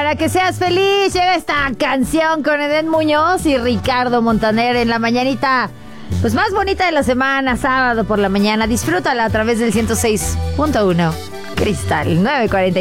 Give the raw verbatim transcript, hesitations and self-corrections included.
para que seas feliz. Llega esta canción con Edén Muñoz y Ricardo Montaner en la mañanita, pues más bonita de la semana, sábado por la mañana. Disfrútala a través del ciento seis punto uno Cristal nueve cuarenta.